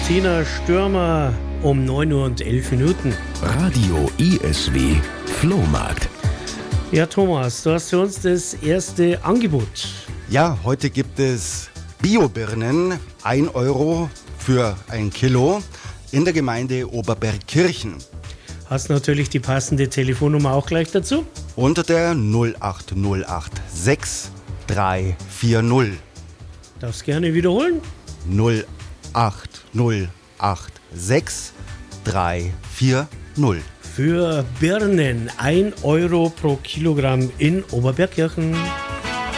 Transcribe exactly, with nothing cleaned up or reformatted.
Christina Stürmer um neun Uhr und elf Minuten. Radio I S W Flohmarkt. Ja, Thomas, du hast für uns das erste Angebot. Ja, heute gibt es Biobirnen, ein Euro für ein Kilo in der Gemeinde Oberbergkirchen. Hast natürlich die passende Telefonnummer auch gleich dazu? Unter der null acht null acht sechs drei vier null. Darfst gerne wiederholen? null acht null acht sechs drei vier null. Für Birnen ein Euro pro Kilogramm in Oberbergkirchen.